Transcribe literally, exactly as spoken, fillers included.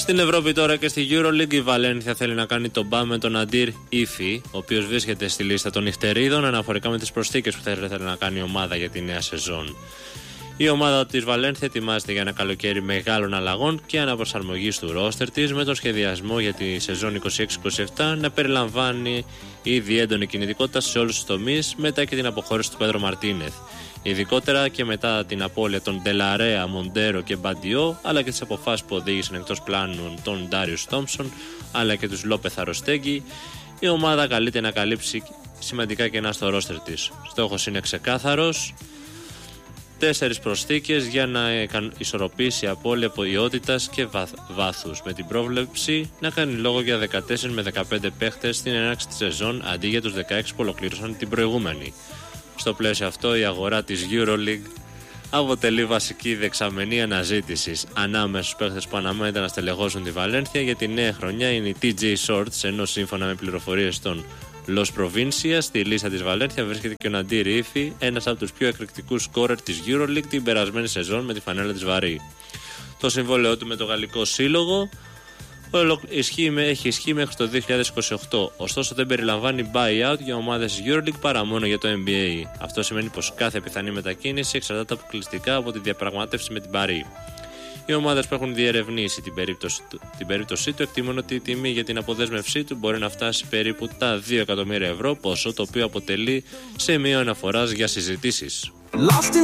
Στην Ευρώπη τώρα και στη EuroLeague η Βαλένθια θέλει να κάνει τον μπαμ με τον Αντίρ Ήφη, ο οποίος βρίσκεται στη λίστα των νυχτερίδων αναφορικά με τις προσθήκες που θα ήθελε να κάνει η ομάδα για τη νέα σεζόν. Η ομάδα της Βαλένθια ετοιμάζεται για ένα καλοκαίρι μεγάλων αλλαγών και αναπροσαρμογής του ρόστερ της, με τον σχεδιασμό για τη σεζόν είκοσι έξι είκοσι επτά να περιλαμβάνει ήδη έντονη κινητικότητα σε όλους τους τομείς μετά και την αποχώρηση του Πέδρο Μαρτίνεθ. Ειδικότερα και μετά την απώλεια των Ντελαρέα, Μοντέρο και Μπαντιό, αλλά και τις αποφάσεις που οδήγησαν εκτός πλάνων των Ντάριους Τόμψον αλλά και τους Λόπεθ Αροστέγγι, η ομάδα καλείται να καλύψει σημαντικά κενά στο ρόστερ της. Στόχος είναι ξεκάθαρος: τέσσερις προσθήκες για να ισορροπήσει απώλεια ποιότητας και βάθους, με την πρόβλεψη να κάνει λόγο για δεκατέσσερα με δεκαπέντε παίχτες στην έναρξη της σεζόν αντί για τους δεκαέξι που ολοκλήρωσαν την προηγούμενη. Στο πλαίσιο αυτό, η αγορά της EuroLeague αποτελεί βασική δεξαμενή αναζήτησης. Ανάμεσα στους παίχτες που αναμένεται να στελεχώσουν τη Βαλένθια για τη νέα χρονιά είναι η τι τζέι Shorts, ενώ σύμφωνα με πληροφορίες των Los Provincia, στη λίστα της Βαλένθια βρίσκεται και ο Ναντίρ Ήφη, ένας από τους πιο εκρηκτικούς σκόρερ της EuroLeague την περασμένη σεζόν με τη φανέλα της Βαρύ. Το συμβόλαιό του με το γαλλικό σύλλογο έχει ισχύ μέχρι το δύο χιλιάδες είκοσι οκτώ, ωστόσο δεν περιλαμβάνει buyout για ομάδες EuroLeague παρά μόνο για το N B A. Αυτό σημαίνει πως κάθε πιθανή μετακίνηση εξαρτάται αποκλειστικά από τη διαπραγμάτευση με την Βαρύ. Οι ομάδες που έχουν διερευνήσει την περίπτωση, του, την περίπτωσή του εκτιμούν ότι η τιμή για την αποδέσμευσή του μπορεί να φτάσει περίπου τα δύο εκατομμύρια ευρώ, ποσό το οποίο αποτελεί σημείο αναφοράς για συζητήσεις.